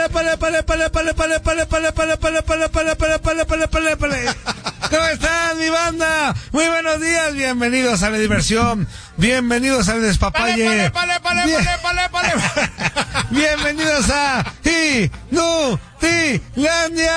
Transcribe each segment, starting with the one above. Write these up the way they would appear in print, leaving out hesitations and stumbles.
¿Cómo están, mi banda? Muy buenos días, bienvenidos a la diversión, bienvenidos al despapalle. Bienvenidos a Inutilandia.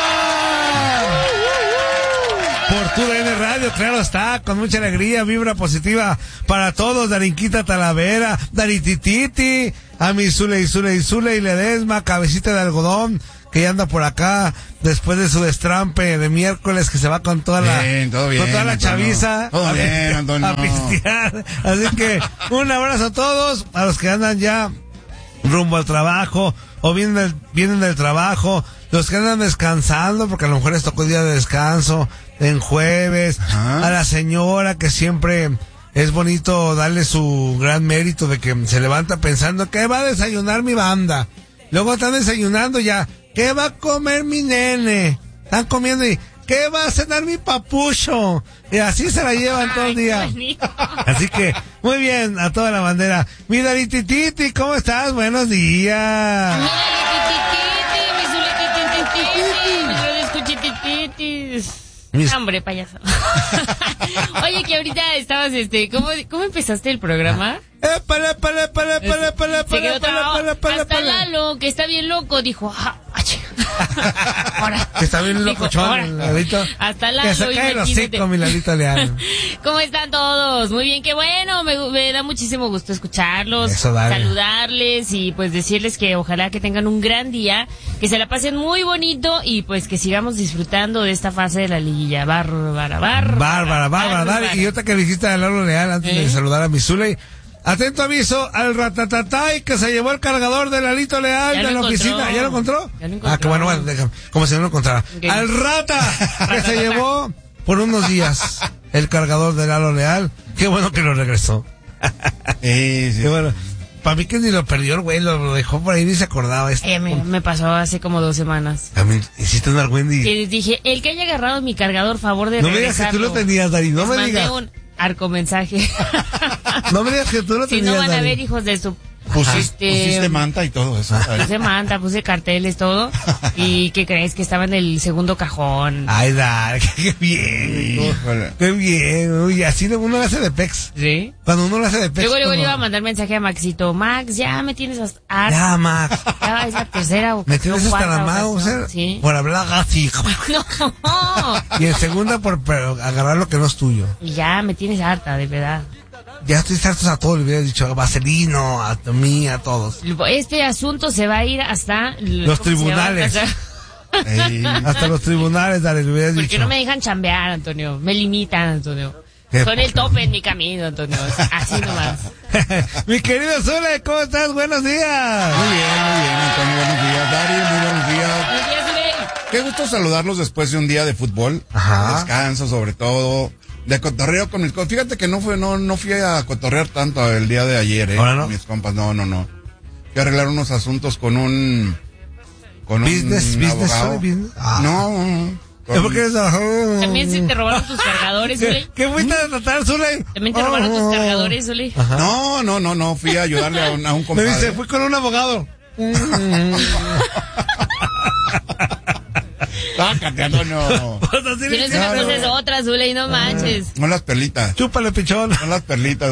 Por TUDN Radio, claro está, con mucha alegría, vibra positiva para todos, Darinquita Talavera, Daritititi, a mi Zule y Ledesma, cabecita de algodón, que ya anda por acá, después de su destrampe de miércoles, que se va con toda la, todo bien, con toda la Antonio. Chaviza, Todo bien, Antonio. a pistear. Así que, un abrazo a todos, a los que andan ya rumbo al trabajo, o vienen del trabajo, los que andan descansando, porque a lo mejor les tocó día de descanso, en jueves, a la señora que siempre es bonito darle su gran mérito de que se levanta pensando que va a desayunar mi banda. Luego están desayunando ya, ¿qué va a comer mi nene? Están comiendo y ¿qué va a cenar mi papucho? Y así se la llevan todo el día. Así que, muy bien, a toda la bandera. Mi Daritititi, ¿cómo estás? Buenos días. Hombre, payaso. Oye, que ahorita estabas, ¿cómo empezaste el programa? Se quedó trabado. Hasta Lalo, que está bien loco, dijo, ahora. Que está bien loco, chaval, Lalito. Hasta Lalo. Que se cae los cinco, mi Lalito Leal. ¿Cómo están todos? Muy bien, qué bueno, me da muchísimo gusto escucharlos, Eso, dale. saludarles y pues decirles que ojalá que tengan un gran día, que se la pasen muy bonito y pues que sigamos disfrutando de esta fase de la liguilla. Bárbara, dale. Y otra que dijiste de Lalo Leal antes de saludar a mi Zule. Atento aviso al ratatatay que se llevó el cargador de Lalito Leal de la oficina. ¿Ya lo encontró? Ya lo encontró. Qué bueno, déjame, como si no lo encontrara. Okay. Al rata que se llevó por unos días el cargador de Lalo Leal. Qué bueno que lo regresó. Sí. Qué bueno. Para mí que ni lo perdió el güey, lo dejó por ahí ni se acordaba. Me pasó hace como 2 semanas. También hiciste un argüendi. Y les dije, el que haya agarrado mi cargador, favor de No me digas que tú lo tenías, Dari, no me digas. un arcomensaje. No me digas que tú lo Si tenías, no van a Dari. ver, hijos de su... Pusiste manta y todo eso. Puse manta, puse carteles, todo. ¿Y qué crees? Que estaba en el segundo cajón. Ay, Dari, qué bien. Híjole. Qué bien. Uy, así uno lo hace de pex. ¿Sí? Cuando uno lo hace de pex. Luego le como- iba a mandar mensaje a Maxito. Max, ya me tienes hasta... Ya, Max. Ya es la tercera ocasión. Me tienes hasta la cuarta mano, ocasión. Sí. por hablar así. No. Y en segunda por agarrar lo que no es tuyo. Y ya me tienes harta, de verdad. Ya estoy hartos a todos, le hubieras dicho a Vaselino, a mí, a todos. Este asunto se va a ir hasta... Los ¿cómo se llama? tribunales. Ey. Hasta los tribunales, dale, le hubieras Porque dicho. no me dejan chambear, Antonio. Me limitan, Antonio. ¿Qué Son el pasa? tope en mi camino, Antonio. Así nomás. Mi querido Zule, ¿cómo estás? Buenos días. Muy bien, Antonio. Buenos días, Dari. Muy buenos días. Buenos días, Zule. Qué gusto saludarlos después de un día de fútbol. Ajá. De descanso, sobre todo. De cotorreo con mis compas. Fíjate que no fui a cotorrear tanto el día de ayer, ¿Ahora no? Con mis compas, no. Fui a arreglar unos asuntos con un Business, abogado. Zule, business. Ah. No. ¿Es porque eres También se te robaron tus cargadores, Zule. ¿Qué fuiste a tratar, Zule? También te robaron tus cargadores, Zule. No. Fui a ayudarle a un Me compadre. dice, fui con un abogado. Sácate, Antonio. Pues así Si le no es hice. una cosa es otra, Zule, y no manches. No las perlitas. Chúpale, pichón. Son las perlitas.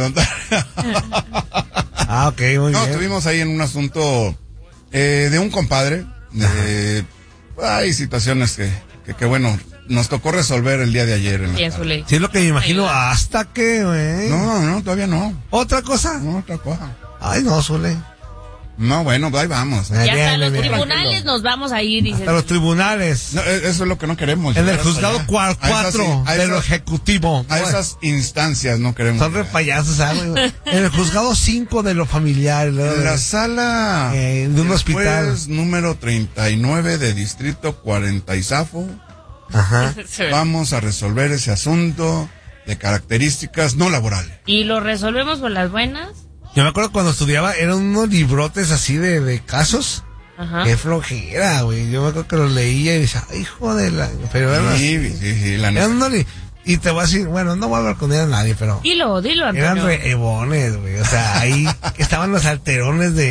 Ah, ok, muy No, bien. estuvimos ahí en un asunto de un compadre. Hay situaciones que bueno, nos tocó resolver el día de ayer. En la Bien, tarde. Zule. Sí, es lo que me imagino. ¿Hasta qué, güey? No, todavía no. ¿Otra cosa? No, otra cosa. Ay, no, Zule. No, bueno, ahí vamos. Y hasta Bien, los bien. tribunales nos vamos a ir, dice. A los tribunales. No, eso es lo que no queremos. En el llegar juzgado hasta allá. 4 a de lo esas- ejecutivo. A esas instancias no queremos. Son re llegar. payasos, ¿sabes? En el juzgado 5 de lo familiar. ¿no? En la sala De un hospital. juez número 39 de Distrito 40 Izafo. Ajá. Vamos a resolver ese asunto de características no laborales. Y lo resolvemos por las buenas. Yo me acuerdo cuando estudiaba, eran unos librotes así de casos. Ajá. Qué flojera, güey. Yo me acuerdo que los leía y decía, ay, hijo de la... Pero eran Sí, la neta. eran unos y te voy a decir, bueno, no voy a hablar con a nadie, pero... Dilo, Eran Antonio. reebones, güey. O sea, ahí estaban los alterones de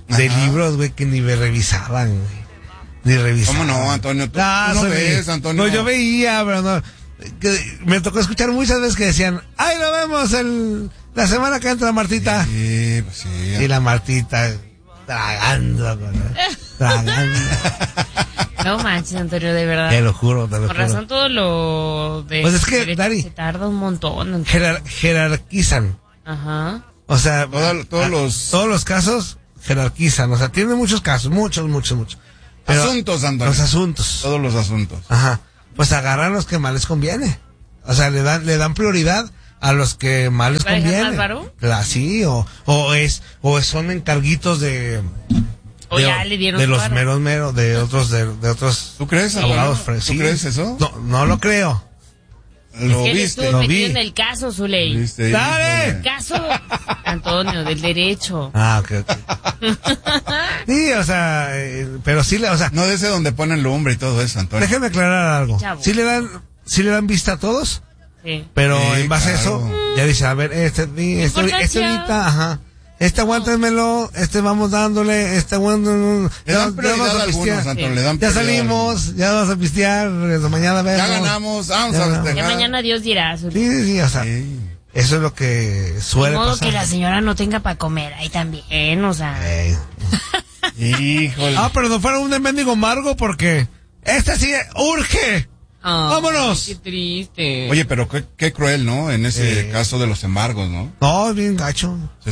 de Ajá. libros, güey, que ni me revisaban, güey. Ni revisaban. ¿Cómo no, Antonio? Tú no soy- ves, Antonio. No, yo veía, pero no. Me tocó escuchar muchas veces que decían, ¡ay, lo vemos la semana que entra Martita! Sí, pues sí. Y la Martita tragando, tragando. No manches, Antonio, de verdad. Te lo juro, te lo Por juro. razón todo lo de... Pues es que, derecho Dari, se tarda un montón. jerarquizan. Ajá. O sea, Todos los casos jerarquizan. O sea, tiene muchos casos, muchos. Pero asuntos, Antonio. los asuntos. Todos los asuntos. Ajá. Pues agarran los que más les conviene. O sea, le dan prioridad a los que más les ¿Para dejar conviene. más varo? Sí, o son encarguitos de O ya le dieron de su los varo. meros de otros ¿Tú crees, Antonio? abogados. ¿Tú Sí. crees eso? No lo creo. Lo ¿Qué viste. estuvo Lo vi. metido en el caso, Zuley? ¿Viste? ¡Dale! Híjole. Caso, Antonio, del derecho. Ah, ok. Sí, o sea, pero sí, o sea, No de ese donde ponen lumbre y todo eso, Antonio. déjeme aclarar algo. Chavo. Sí le dan vista a todos, Sí. pero Sí, en base a claro. eso, ya dice, a ver, este Importancia. ahorita, ajá. Aguántenmelo, vamos dándole, aguántenlo. Le dan prioridad a algunos, Antonio. Le dan Ya prioridad a salimos, ya vamos a pistear, mañana vemos. Ya ganamos, vamos Ya a ganamos. Ya festejar. mañana Dios dirá, Zuley. Sí, o sea, Sí. eso es lo que De suele modo pasar. que la señora no tenga para comer ahí también, o sea. Híjole. Pero no fuera un mendigo amargo porque sí urge. Ay, ¡Vámonos! Qué triste. Oye, pero qué cruel, ¿no? En ese caso de los embargos, ¿no? No, es bien gacho.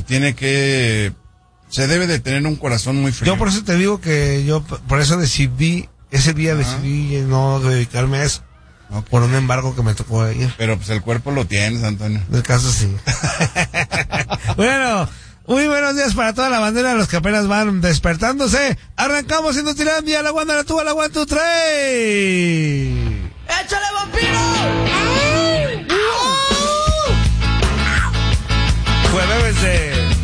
Se debe de tener un corazón muy frío. Yo por eso te digo que por eso decidí no dedicarme a eso. Ok. Por un embargo que me tocó ir. Pero pues el cuerpo lo tienes, Antonio. En el caso sí. Bueno, muy buenos días para toda la bandera, los que apenas van despertándose. Arrancamos siendo Tirandia, la Wanda, la tuba, la 1, 2, 3. ¡Échale, vampiro!